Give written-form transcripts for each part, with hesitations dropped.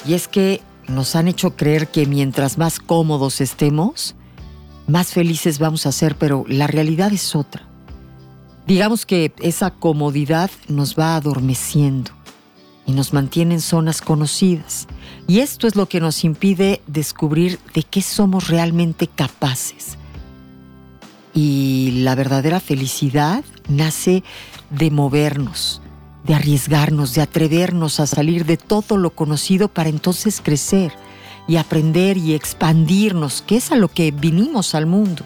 Y es que nos han hecho creer que mientras más cómodos estemos, más felices vamos a ser, pero la realidad es otra. Digamos que esa comodidad nos va adormeciendo y nos mantiene en zonas conocidas. Y esto es lo que nos impide descubrir de qué somos realmente capaces. Y la verdadera felicidad nace de movernos, de arriesgarnos, de atrevernos a salir de todo lo conocido para entonces crecer y aprender y expandirnos, que es a lo que vinimos al mundo.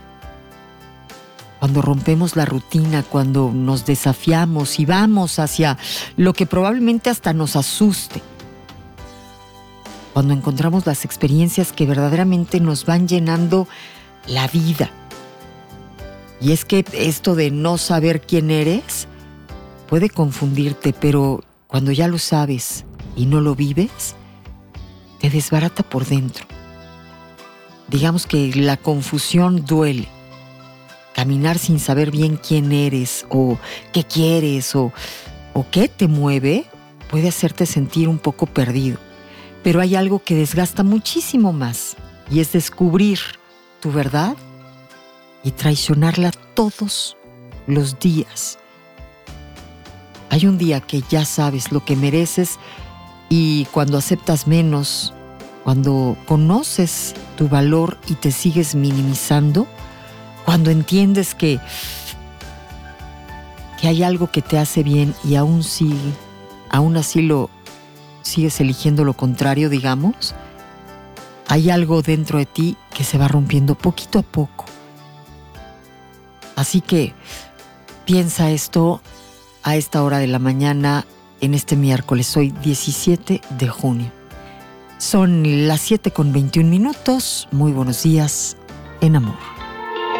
Cuando rompemos la rutina, cuando nos desafiamos y vamos hacia lo que probablemente hasta nos asuste. Cuando encontramos las experiencias que verdaderamente nos van llenando la vida. Y es que esto de no saber quién eres puede confundirte, pero cuando ya lo sabes y no lo vives, te desbarata por dentro. Digamos que la confusión duele. Caminar sin saber bien quién eres o qué quieres o qué te mueve puede hacerte sentir un poco perdido. Pero hay algo que desgasta muchísimo más y es descubrir tu verdad y traicionarla todos los días. Hay un día que ya sabes lo que mereces y cuando aceptas menos, cuando conoces tu valor y te sigues minimizando, cuando entiendes que hay algo que te hace bien y aún así lo sigues eligiendo lo contrario, digamos, hay algo dentro de ti que se va rompiendo poquito a poco. Así que piensa esto a esta hora de la mañana en este miércoles, hoy 17 de junio. Son las 7:21. Muy buenos días en amor.